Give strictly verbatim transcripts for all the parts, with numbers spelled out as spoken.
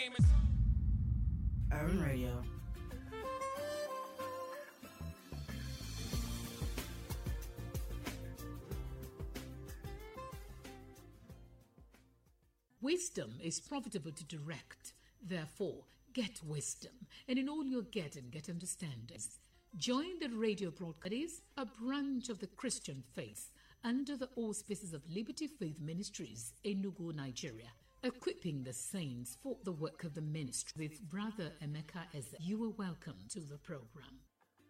Urban Radio. Wisdom is profitable to direct. Therefore, get wisdom, and in all you get and get understanding. Join the radio broadcast, a branch of the Christian faith, under the auspices of Liberty Faith Ministries, Enugu, Nigeria, equipping the saints for the work of the ministry. With Brother Emeka Eze, you are welcome to the program.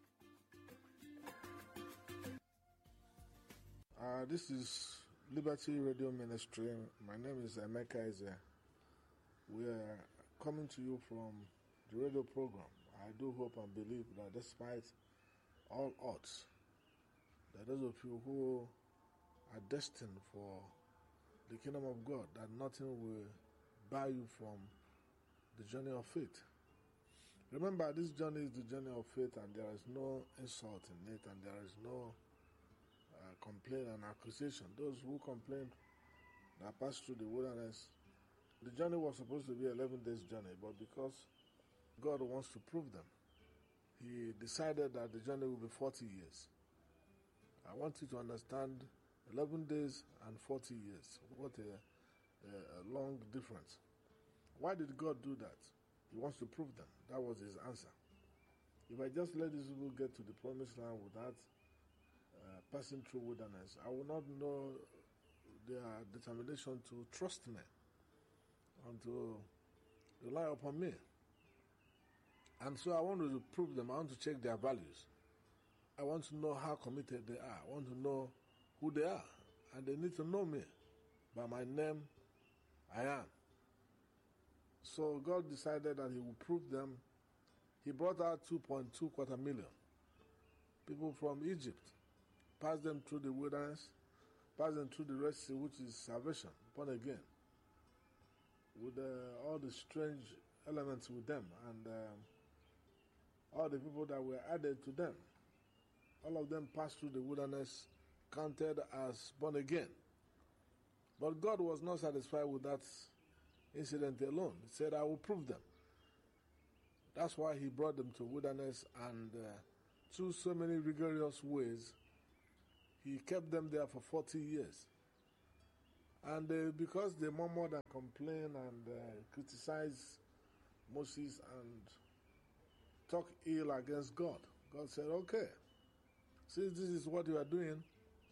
Uh, this is Liberty Radio Ministry. My name is Emeka Eze. We are coming to you from the radio program. I do hope and believe that despite all odds, that those of you who are destined for the kingdom of God, that nothing will bar you from the journey of faith. Remember, this journey is the journey of faith, and there is no insult in it, and there is no uh, complaint and accusation. Those who complain that passed through the wilderness, the journey was supposed to be an eleven days journey, but because God wants to prove them, He decided that the journey will be forty years. I want you to understand eleven days and forty years. What a, a, a long difference. Why did God do that? He wants to prove them. That was His answer. If I just let these people get to the promised land without uh, passing through wilderness, I will not know their determination to trust me and to rely upon me. And so I want to prove them. I want to check their values. I want to know how committed they are. I want to know who they are. And they need to know me. By my name, I am. So God decided that He would prove them. He brought out two point two quarter million people from Egypt, passed them through the wilderness, passed them through the Red Sea, which is salvation, born again, with uh, all the strange elements with them, and uh, all the people that were added to them. All of them passed through the wilderness, counted as born again. But God was not satisfied with that incident alone. He said, I will prove them. That's why He brought them to wilderness, and uh, through so many rigorous ways, He kept them there for forty years. And uh, because they murmured and complained and uh, criticized Moses and talk ill against God, God said, okay, since this is what you are doing,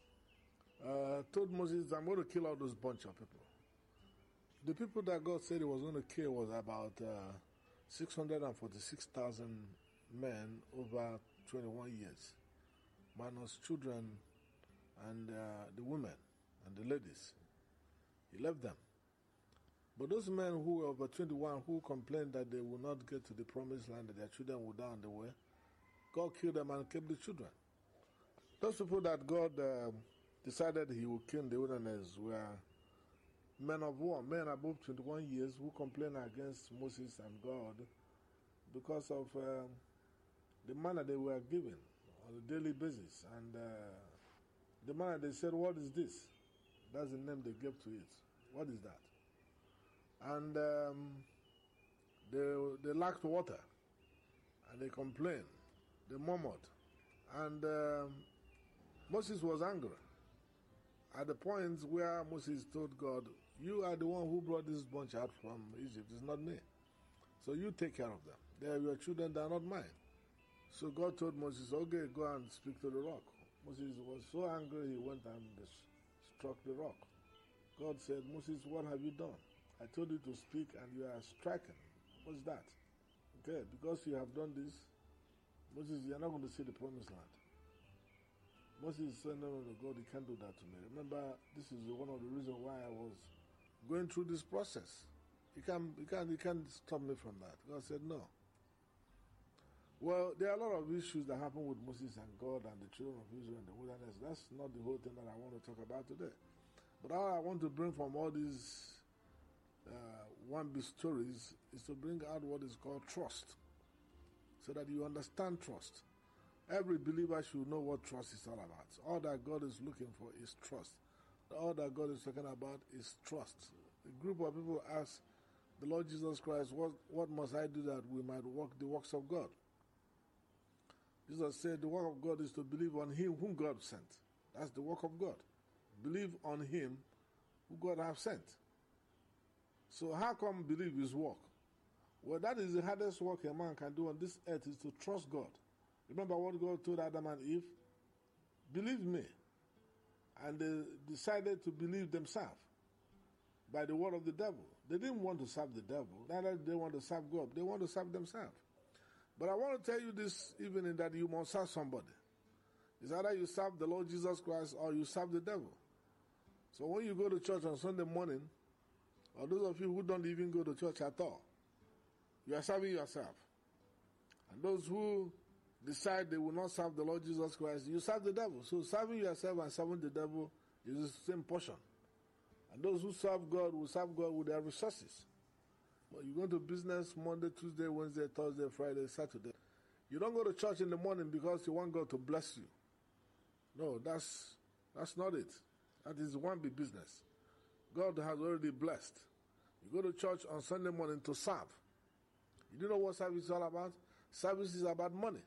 uh, told Moses, I'm going to kill all those bunch of people. The people that God said He was going to kill was about uh, six hundred forty-six thousand men over twenty-one years, minus children and uh, the women and the ladies. He left them. But those men who were over twenty-one, who complained that they would not get to the promised land, that their children would die on the way, God killed them and kept the children. Those people that God uh, decided He would kill in the wilderness were men of war, men above twenty-one years who complained against Moses and God because of uh, the manna they were given on a daily basis. And uh, the manna, they said, what is this? That's the name they gave to it. What is that? And um, they, they lacked water, and they complained, they murmured, and um, Moses was angry at the point where Moses told God, you are the one who brought this bunch out from Egypt, it's not me. So you take care of them. They are your children, they are not mine. So God told Moses, okay, go and speak to the rock. Moses was so angry, he went and struck the rock. God said, Moses, what have you done? I told you to speak and you are striking. What's that? Okay, because you have done this, Moses, you are not going to see the promised land. Moses said, no, no, no, God, you can't do that to me. Remember, this is one of the reasons why I was going through this process. You can't, you can't, you can't stop me from that. God said, no. Well, there are a lot of issues that happen with Moses and God and the children of Israel in the wilderness. That's not the whole thing that I want to talk about today. But all I want to bring from all these uh, one-bit stories is to bring out what is called trust, so that you understand trust. Every believer should know what trust is all about. All that God is looking for is trust. All that God is talking about is trust. A group of people ask, the Lord Jesus Christ, what, what must I do that we might walk the works of God? Jesus said the work of God is to believe on him whom God sent. That's the work of God. Believe on him who God have sent. So how come believe is work? Well, that is the hardest work a man can do on this earth, is to trust God. Remember what God told Adam and Eve? Believe me. And they decided to believe themselves by the word of the devil. They didn't want to serve the devil. Neither did they want to serve God. They want to serve themselves. But I want to tell you this evening that you must serve somebody. It's either you serve the Lord Jesus Christ or you serve the devil. So when you go to church on Sunday morning, or those of you who don't even go to church at all, you are serving yourself. And those who decide they will not serve the Lord Jesus Christ, you serve the devil. So serving yourself and serving the devil is the same portion. And those who serve God will serve God with their resources. But you go to business Monday, Tuesday, Wednesday, Thursday, Friday, Saturday. You don't go to church in the morning because you want God to bless you. No, that's that's not it. That is one big business. God has already blessed. You go to church on Sunday morning to serve. You do know what service is all about? Service is about money.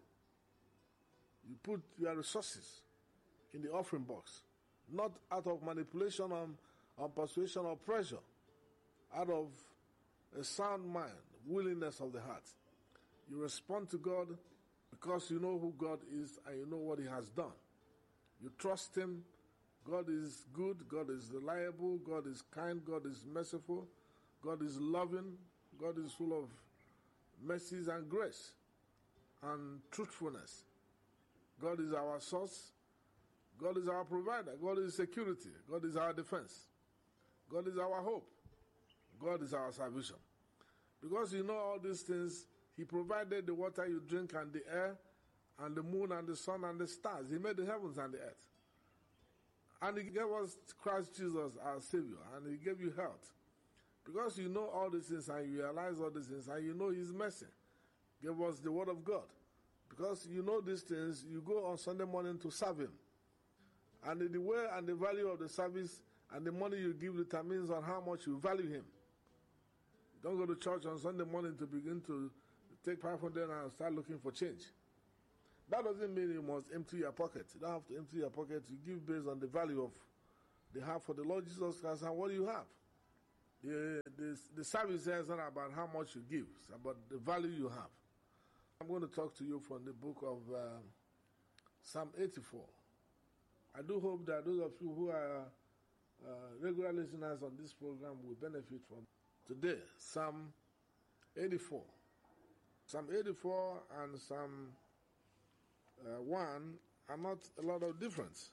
You put your resources in the offering box, not out of manipulation or, or persuasion or pressure, out of a sound mind, willingness of the heart. You respond to God because you know who God is and you know what he has done. You trust him. God is good. God is reliable. God is kind. God is merciful. God is loving. God is full of mercies and grace and truthfulness. God is our source. God is our provider. God is security. God is our defense. God is our hope. God is our salvation. Because you know all these things, he provided the water you drink and the air and the moon and the sun and the stars. He made the heavens and the earth. And he gave us Christ Jesus, our Savior, and he gave you health. Because you know all these things and you realize all these things and you know his mercy, gave us the word of God. Because you know these things, you go on Sunday morning to serve him. And the way and the value of the service and the money you give determines on how much you value him. You don't go to church on Sunday morning to begin to take five hundred and start looking for change. That doesn't mean you must empty your pocket. You don't have to empty your pocket. You give based on the value of the have for the Lord Jesus Christ and what do you have. The, the, the service here is not about how much you give. It's about the value you have. I'm going to talk to you from the book of uh, Psalm eighty-four. I do hope that those of you who are uh, regular listeners on this program will benefit from today. Psalm eighty-four. Psalm eighty-four and Psalm uh, one are not a lot of difference.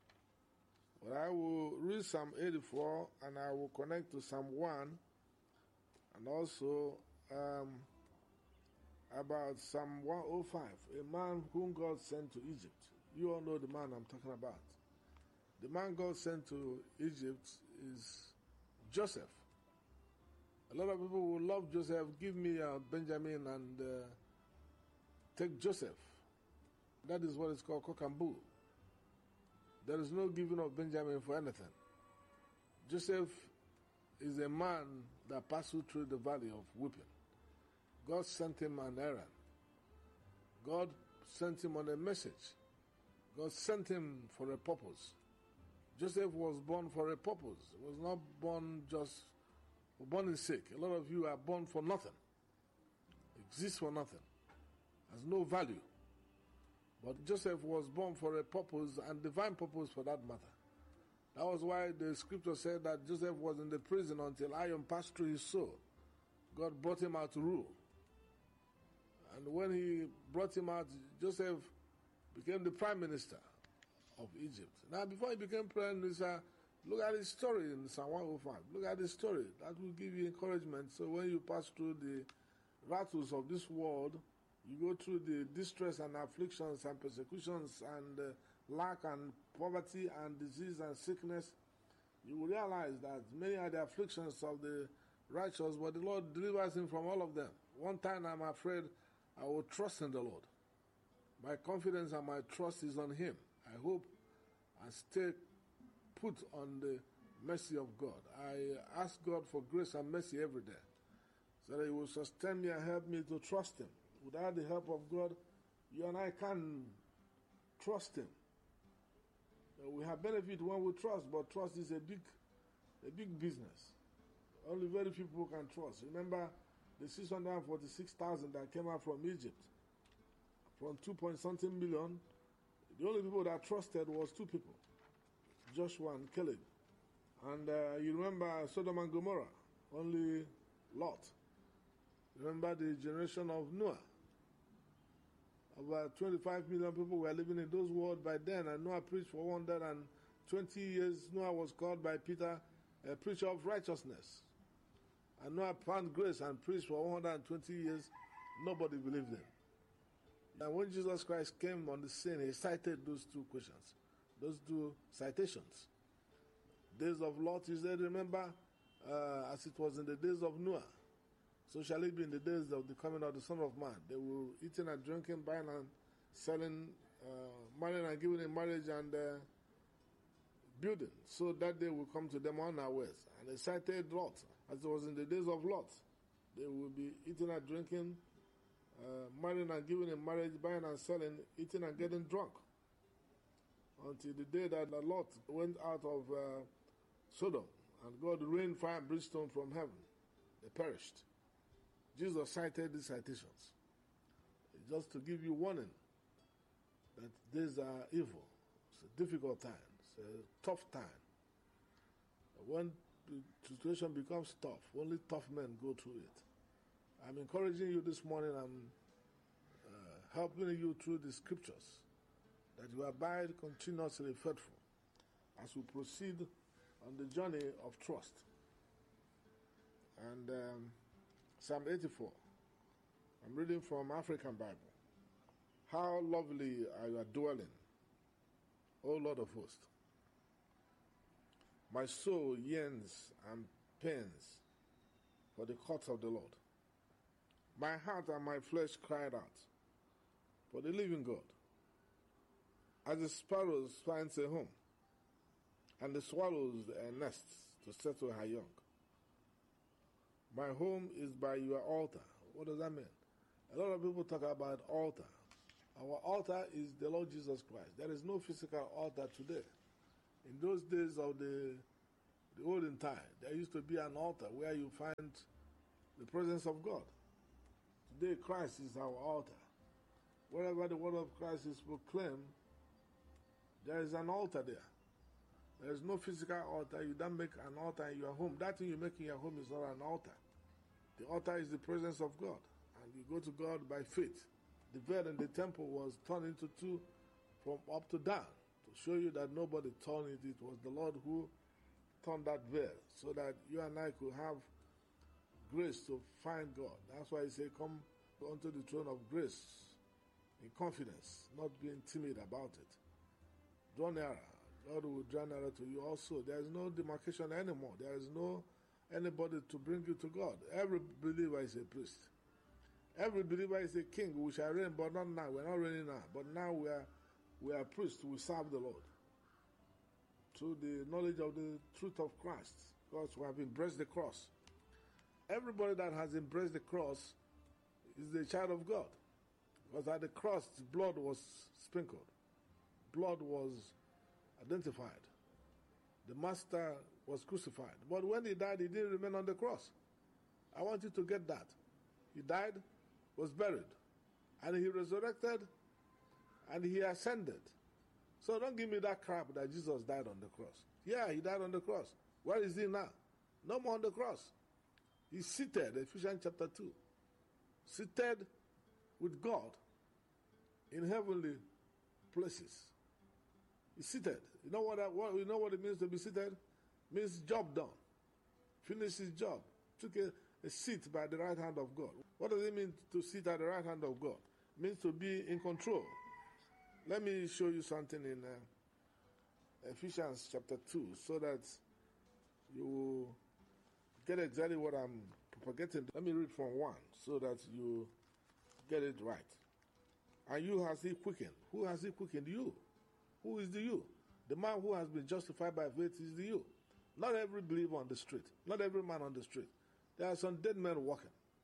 But I will read Psalm eighty-four and I will connect to Psalm one and also um, about Psalm one oh five, a man whom God sent to Egypt. You all know the man I'm talking about. The man God sent to Egypt is Joseph. A lot of people will love Joseph. Give me uh, Benjamin and uh, take Joseph. That is what is called cock and bull. There is no giving of Benjamin for anything. Joseph is a man that passed through the valley of weeping. God sent him an errand. God sent him on a message. God sent him for a purpose. Joseph was born for a purpose. He was not born just for born in sake. A lot of you are born for nothing. Exists for nothing. Has no value. But Joseph was born for a purpose and divine purpose for that matter. That was why the scripture said that Joseph was in the prison until iron passed through his soul. God brought him out to rule. And when he brought him out, Joseph became the prime minister of Egypt. Now, before he became prime minister, look at his story in Psalm one oh five. Look at his story. That will give you encouragement. So when you pass through the rattles of this world, you go through the distress and afflictions and persecutions and uh, lack and poverty and disease and sickness, you will realize that many are the afflictions of the righteous, but the Lord delivers him from all of them. One time I'm afraid I will trust in the Lord. My confidence and my trust is on him. I hope I stay put on the mercy of God. I ask God for grace and mercy every day. so that he will sustain me and help me to trust him. Without the help of God, you and I can't trust him. We have benefit when we trust, but trust is a big, a big business. Only very few people can trust. Remember the six hundred forty-six thousand that came out from Egypt, from two point something million. The only people that trusted was two people, Joshua and Caleb. And uh, you remember Sodom and Gomorrah, only Lot. Remember the generation of Noah. About twenty-five million people were living in those worlds by then, and Noah preached for one hundred twenty years. Noah was called by Peter a preacher of righteousness. And Noah found grace and preached for one hundred twenty years. Nobody believed him. And when Jesus Christ came on the scene, he cited those two questions, those two citations. Days of Lot, he said, remember, uh, as it was in the days of Noah, so shall it be in the days of the coming of the Son of Man. They will eating and drinking, buying and selling, uh, marrying and giving in marriage and uh, building. So that day will come to them unawares. And they cited Lot, as it was in the days of Lot. They will be eating and drinking, uh, marrying and giving in marriage, buying and selling, eating and getting drunk. Until the day that Lot went out of uh, Sodom, and God rained fire and brimstone from heaven. They perished. Jesus cited these citations just to give you warning that these are evil. It's a difficult time. It's a tough time. When the situation becomes tough, only tough men go through it. I'm encouraging you this morning. I'm uh, helping you through the scriptures, that you abide continuously faithful as we proceed on the journey of trust. And um, Psalm eighty-four, I'm reading from African Bible. How lovely are your dwelling, O Lord of hosts. My soul yearns and pains for the courts of the Lord. My heart and my flesh cried out for the living God. As the sparrows finds a home, and the swallows a nest to settle her young. My home is by your altar. What does that mean? A lot of people talk about altar. Our altar is the Lord Jesus Christ. There is no physical altar today. In those days of the, the olden time, there used to be an altar where you find the presence of God. Today, Christ is our altar. Wherever the word of Christ is proclaimed, there is an altar there. There is no physical altar. You don't make an altar in your home. That thing you make in your home is not an altar. The altar is the presence of God. And you go to God by faith. The veil in the temple was torn into two from up to down to show you that nobody torn it. It was the Lord who torn that veil so that you and I could have grace to find God. That's why he said, come unto the throne of grace in confidence, not being timid about it. Draw nearer. God will draw nearer to you also. There is no demarcation anymore. There is no anybody to bring you to God. Every believer is a priest. Every believer is a king. We shall reign, but not now. We're not reigning now. But now we are we are priests. We serve the Lord through the knowledge of the truth of Christ, because we have embraced the cross. Everybody that has embraced the cross is the child of God. Because at the cross, blood was sprinkled. Blood was identified. The master was crucified. But when he died, he didn't remain on the cross. I want you to get that. He died, was buried, and he resurrected, and he ascended. So don't give me that crap that Jesus died on the cross. Yeah, he died on the cross. Where is he now? No more on the cross. He's seated, Ephesians chapter two. Seated with God in heavenly places. He's seated. You know what, I, what you know what it means to be seated? It means job done. Finished his job. Took a, a seat by the right hand of God. What does it mean to sit at the right hand of God? It means to be in control. Let me show you something in uh, Ephesians chapter two so that you will get exactly what I'm propagating. Let me read from one so that you get it right. And you has he quickened. Who has he quickened? You. Who is the you? The man who has been justified by faith is the you. Not every believer on the street. Not every man on the street. There are some dead men walking.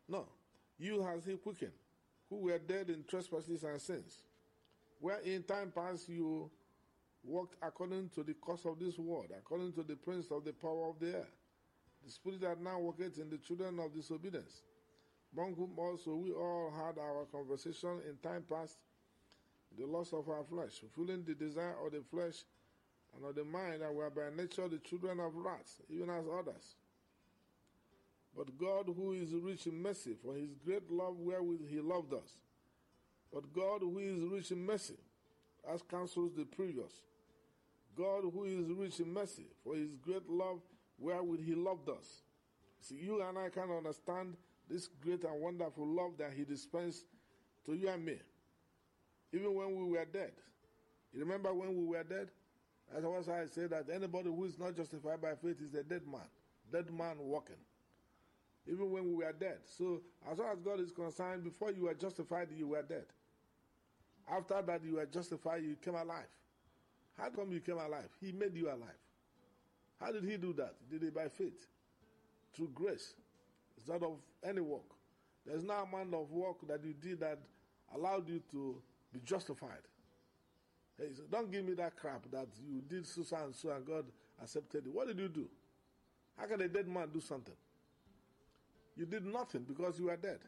No. You has he quickened, who were dead in trespasses and sins, where in time past you walked according to the course of this world, according to the prince of the power of the air, the spirit that now worketh in the children of disobedience, among whom also we all had our conversation in time past, in the lust of our flesh, fulfilling the desire of the flesh and of the mind, and were by nature the children of wrath, even as others. But God, who is rich in mercy, for his great love wherewith he loved us. But God, who is rich in mercy, as counsels the previous. God, who is rich in mercy, for his great love wherewith he loved us. See, you and I can understand this great and wonderful love that he dispensed to you and me, even when we were dead. You remember when we were dead? That's why I say that anybody who is not justified by faith is a dead man, dead man walking. Even when we were dead. So, as far as God is concerned, before you were justified, you were dead. After that, you were justified, you came alive. How come you came alive? He made you alive. How did he do that? He did it by faith, through grace. It's not of any work. There's no amount of work that you did that allowed you to be justified. Hey, so don't give me that crap that you did so and so and God accepted it. What did you do? How can a dead man do something? You did nothing because you were dead.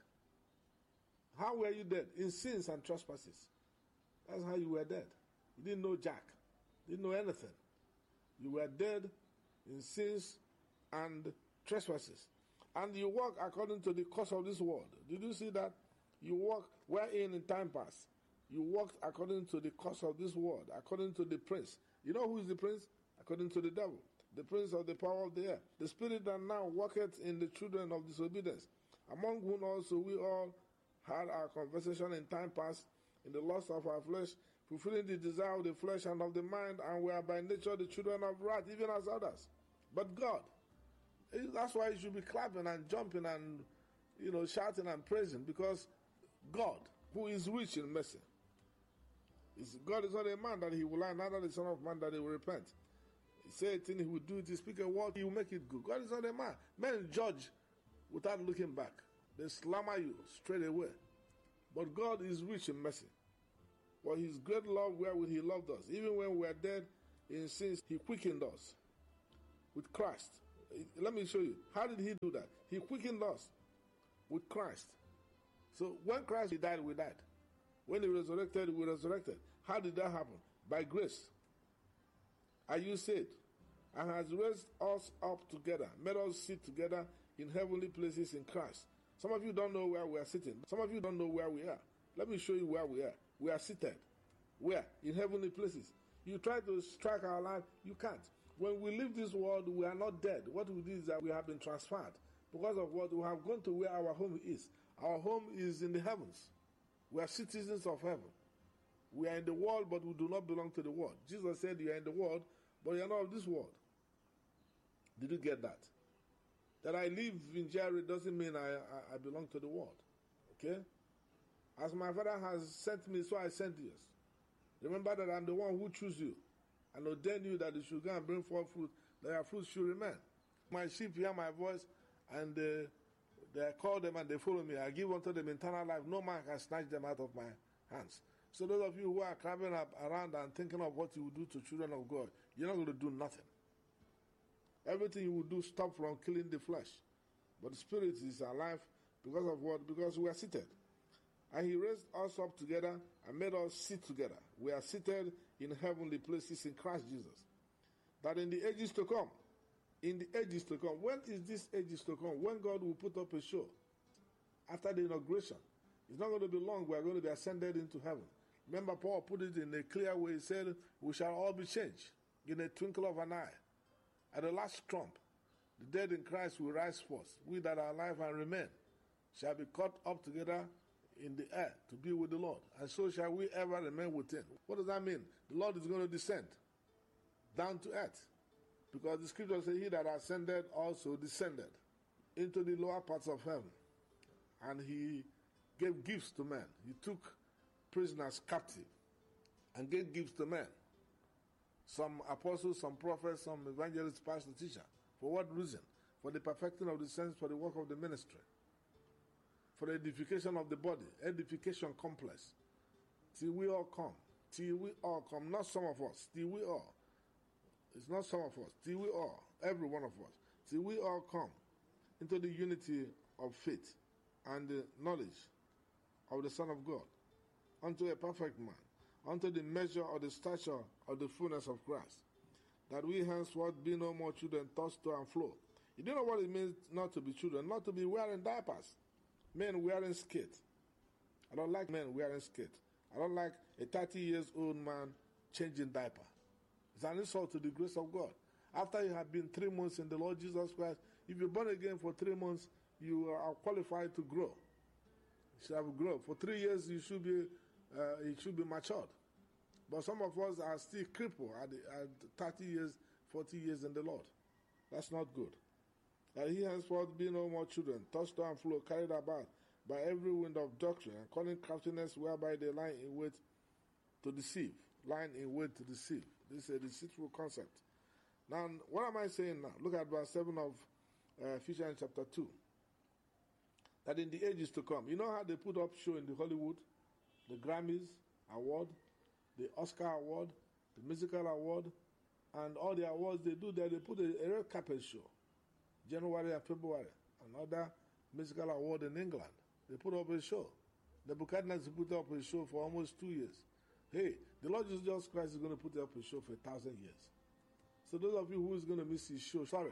How were you dead? In sins and trespasses. That's how you were dead. You didn't know jack. You didn't know anything. You were dead in sins and trespasses. And you walk according to the course of this world. Did you see that? You walk wherein in time past. You walked according to the course of this world, according to the prince. You know who is the prince? According to the devil. The prince of the power of the air, the spirit that now worketh in the children of disobedience, among whom also we all had our conversation in time past, in the lust of our flesh, fulfilling the desire of the flesh and of the mind, and we are by nature the children of wrath, even as others. But God, that's why you should be clapping and jumping and, you know, shouting and praising, because God, who is rich in mercy, is, God is not a man that he will lie, neither the son of man that he will repent. He said a thing, he will do it. He speak a word, he will make it good. God is not a man. Men judge without looking back. They slammer you straight away. But God is rich in mercy. For his great love wherewith he loved us. Even when we were dead in sins, he quickened us with Christ. Let me show you. How did he do that? He quickened us with Christ. So when Christ died, we died. When he resurrected, we resurrected. How did that happen? By grace. Are you saved? And has raised us up together, made us sit together in heavenly places in Christ. Some of you don't know where we are sitting. Some of you don't know where we are. Let me show you where we are. We are seated. Where? In heavenly places. You try to strike our life, you can't. When we leave this world, we are not dead. What we do is that we have been transferred. Because of what we have gone to where our home is. Our home is in the heavens. We are citizens of heaven. We are in the world, but we do not belong to the world. Jesus said, you are in the world, but you are not of this world. Did you get that? That I live in Jerry doesn't mean I, I, I belong to the world. Okay? As my Father has sent me, so I sent you. Remember that I'm the one who chose you and ordained you that you should go and bring forth fruit, that your fruit should remain. My sheep hear my voice, and uh, they call them and they follow me. I give unto them eternal life. No man can snatch them out of my hands. So those of you who are climbing up around and thinking of what you will do to children of God, you're not going to do nothing. Everything you will do, stop from killing the flesh. But the spirit is alive because of what? Because we are seated. And he raised us up together and made us sit together. We are seated in heavenly places in Christ Jesus. That in the ages to come, in the ages to come, when is this ages to come? When God will put up a show after the inauguration. It's not going to be long. We are going to be ascended into heaven. Remember, Paul put it in a clear way. He said, we shall all be changed in a twinkle of an eye. At the last trump, the dead in Christ will rise forth. We that are alive and remain shall be caught up together in the air to be with the Lord. And so shall we ever remain with him. What does that mean? The Lord is going to descend down to earth. Because the scripture says, he that ascended also descended into the lower parts of heaven. And he gave gifts to men. He took prisoners captive and gave gifts to men. Some apostles, some prophets, some evangelists, pastors, teachers. For what reason? For the perfecting of the saints, for the work of the ministry. for the edification of the body, edification complex. Till we all come. Till we all come. Not some of us. Till we all. It's not some of us. Till we all. Every one of us. Till we all come into the unity of faith and the knowledge of the Son of God, unto a perfect man, unto the measure of the stature of the fullness of Christ, that we henceforth be no more children, tossed to and fro. You do know what it means not to be children, not to be wearing diapers. Men wearing skate. I don't like men wearing skate. I don't like a thirty years old man changing diaper. It's an insult to the grace of God. After you have been three months in the Lord Jesus Christ, if you're born again for three months, you are qualified to grow. You should have grown. For three years, you should be, uh, you should be matured. But some of us are still crippled at, the, at thirty years, forty years in the Lord. That's not good. That he henceforth be no more children, tossed to and fro, carried about by every wind of doctrine, and calling craftiness whereby they lie in wait to deceive. Lying in wait to deceive. This is a deceitful concept. Now, what am I saying now? Look at verse seven of uh, Ephesians chapter two. That in the ages to come, you know how they put up show in the Hollywood, the Grammys award, the Oscar award, the musical award, and all the awards they do there, they put a, a red carpet show, January and February, another musical award in England. They put up a show. Nebuchadnezzar put up a show for almost two years. Hey, the Lord Jesus Christ is going to put up a show for a thousand years. So those of you who is going to miss his show, sorry.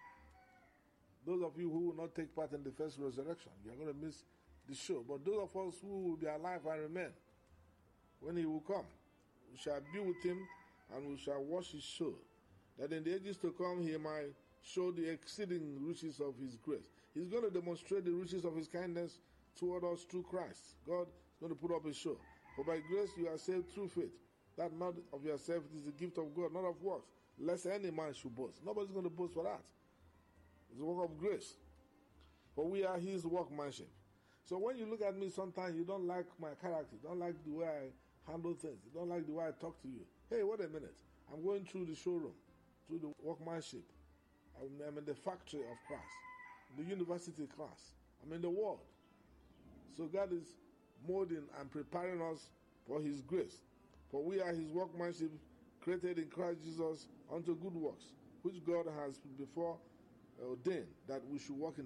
Those of you who will not take part in the first resurrection, you are going to miss the show. But those of us who will be alive and remain, when he will come, we shall be with him and we shall watch his show, that in the ages to come he might show the exceeding riches of his grace. He's going to demonstrate the riches of his kindness toward us through Christ. God is going to put up a show. For by grace you are saved through faith, that not of yourself, it is the gift of God, not of works, lest any man should boast. Nobody's going to boast for that. It's a work of grace. For we are his workmanship. So when you look at me, sometimes you don't like my character, you don't like the way I handle things, you don't like the way I talk to you. Hey, wait a minute. I'm going through the showroom, through the workmanship. I'm, I'm in the factory of Christ, the university class. I'm in the world. So God is molding and preparing us for his grace. For we are his workmanship, created in Christ Jesus unto good works, which God has before ordained that we should walk in